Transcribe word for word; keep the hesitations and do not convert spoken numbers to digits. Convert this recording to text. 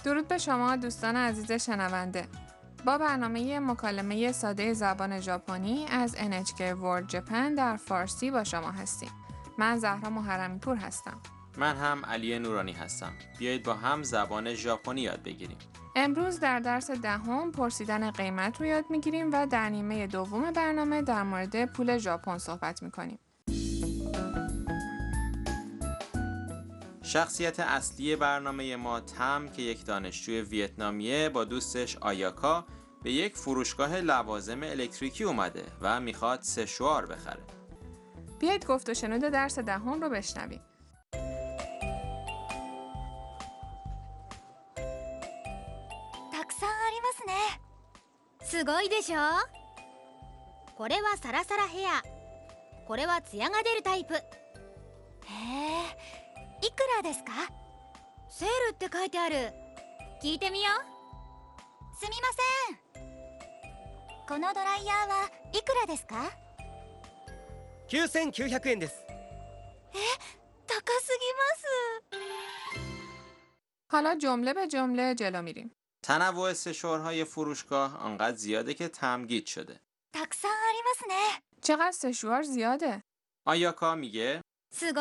درود به شما دوستان عزیز شنونده. با برنامه مکالمه ساده زبان ژاپنی از ان اچ کی World Japan در فارسی با شما هستیم. من زهرا محرمی پور هستم. من هم علی نورانی هستم. بیایید با هم زبان ژاپنی یاد بگیریم. امروز در درس دهم پرسیدن قیمت رو یاد میگیریم و در نیمه دوم برنامه در مورد پول ژاپن صحبت میکنیم. شخصیت اصلی برنامه ما تم که یک دانشجوی ویتنامیه با دوستش آیاکا به یک فروشگاه لوازم الکتریکی اومده و میخواد سشوار بخره. بیایید گفت و شنود درس دهم رو بشنویم. たくさんありますね。すごいでしょ。これはサラサラヘア、これはツヤが出るタイプ。へえ、いくらですか？セールって書いてある。聞いてみよう。すみません。このドライヤーはいくらですか？ きゅうせんきゅうひゃくえんです。 え、高すぎます。 حالا جمله به جمله جلو میریم. تنوع سشوارهای فروشگاه آنقدر زیاده که تمگید شده. たくさんありますね。 چقدر سشوار زیاده. آیاکا میگه すご